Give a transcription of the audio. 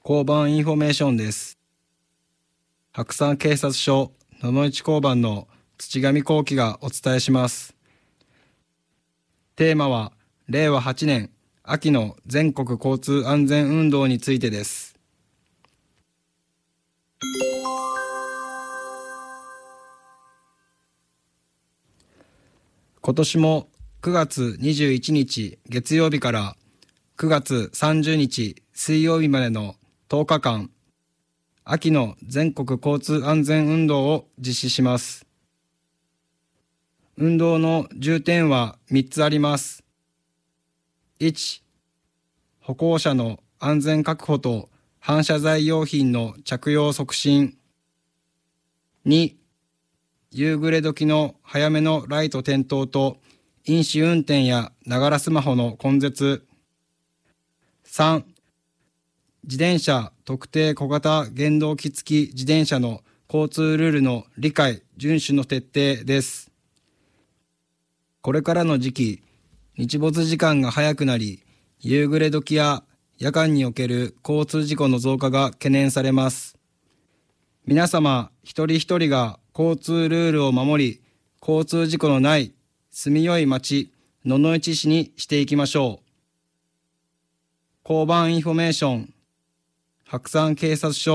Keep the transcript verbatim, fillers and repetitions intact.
交番インフォメーションです。白山警察署野々市交番の土上幸喜がお伝えします。テーマはれいわはちねん秋の全国交通安全運動についてです。今年もくがつにじゅういちにち月曜日からくがつさんじゅうにち水曜日までのとおかかん、秋の全国交通安全運動を実施します。運動の重点はみっつあります。いち、歩行者の安全確保と反射材用品の着用促進。に、夕暮れ時の早めのライト点灯と飲酒運転やながらスマホの根絶。さん、自転車特定小型原動機付き自転車の交通ルールの理解・遵守の徹底です。これからの時期、日没時間が早くなり、夕暮れ時や夜間における交通事故の増加が懸念されます。皆様一人一人が交通ルールを守り、交通事故のない住みよい町、野々市市にしていきましょう。交番インフォメーション、白山警察署